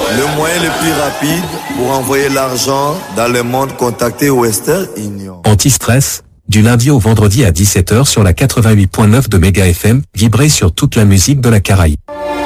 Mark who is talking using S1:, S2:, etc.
S1: Le moyen le plus rapide pour envoyer l'argent dans le monde, contactez Western Union.
S2: Anti-stress, du lundi au vendredi à 17h sur la 88.9 de Méga FM, vibrez sur toute la musique de la Caraïbe.